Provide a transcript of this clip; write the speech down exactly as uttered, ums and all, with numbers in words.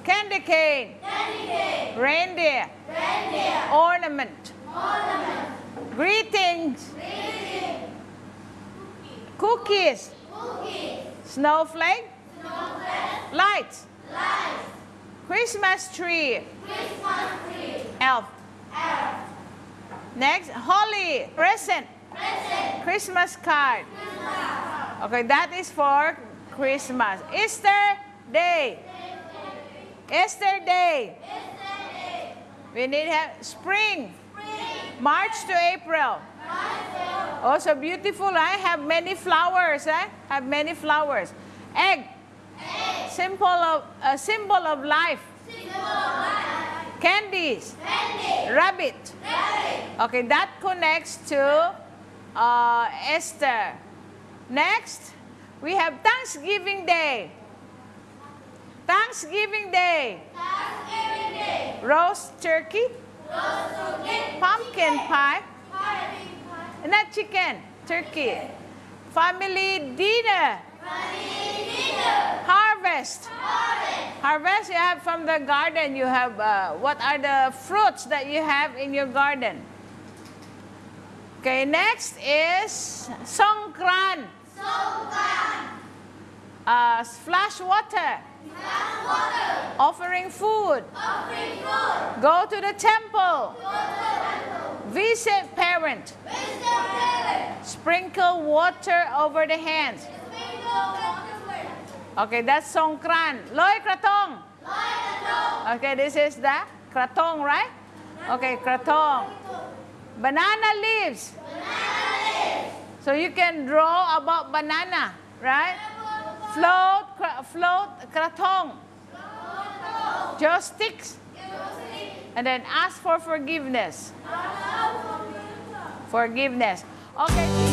Candy cane. Candy cane. Reindeer. Reindeer. Ornament. Ornament. Greetings. Greeting. Cookies. Cookies. Snowflake. Snowflake. Lights. Lights. Christmas tree. Christmas tree. Elf. Elf. Next, holly. Present. Present. Christmas card. Christmas. Okay, that is for Christmas. Easter day. Easter day. Yesterday. We need have spring. Spring. March to April. March. Also beautiful. I have many flowers. I have many flowers. Egg. Egg. Symbol of a symbol of life. Symbol of life. Candies. Candy. Rabbit. Rabbit. Okay, that connects to uh, Esther. Next, we have Thanksgiving Day. Thanksgiving Day. Thanksgiving Day. Roast turkey. Roast turkey. Pumpkin pie. Pumpkin pie. Not chicken. Turkey. Family dinner. Family dinner. Harvest. Harvest. Harvest you have from the garden. You have, uh, what are the fruits that you have in your garden? Okay, next is Songkran. Songkran. Uh, splash water. Splash water. Offering food. Offering food. Go to the temple. Go to the temple. Visit parent. Visit parent. Sprinkle water over the hands. Sprinkle water. Okay, that's Songkran. Loy Kratong. Loy Kratong. Okay, this is the Kratong, right? Okay, Kratong. Banana leaves. Banana leaves. So you can draw about banana, right? Float, kra float, Kratong. Just sticks. And then ask for forgiveness. Forgiveness. Okay.